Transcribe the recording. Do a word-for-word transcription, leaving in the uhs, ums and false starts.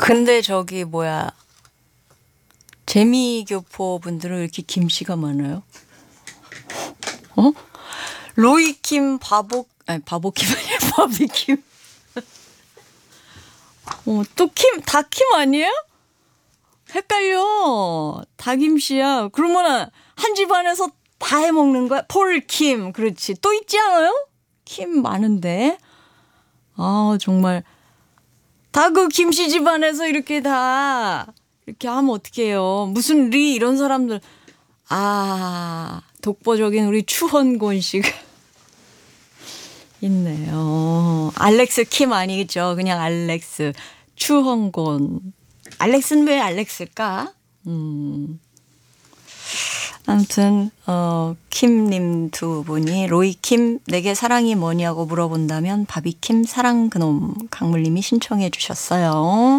근데 저기 뭐야 재미교포 분들은 왜 이렇게 김씨가 많아요? 어? 로이킴 바보 아니 바보킴 아니야 바비킴. 어, 또 킴 다 킴 아니에요? 헷갈려. 다 김씨야. 그러면은 한 집안에서 다 해먹는 거야? 폴킴 그렇지. 또 있지 않아요? 킴 많은데. 아 정말 다 그 김씨 집안에서 이렇게 다 이렇게 하면 어떡해요. 무슨 리 이런 사람들. 아 독보적인 우리 추헌곤 씨가 있네요. 알렉스 킴 아니겠죠. 그냥 알렉스. 추헌곤. 알렉스는 왜 알렉스일까? 음. 아무튼 어, 킴님 두 분이 로이킴 내게 사랑이 뭐냐고 물어본다면 바비킴 사랑 그놈 강물님이 신청해 주셨어요.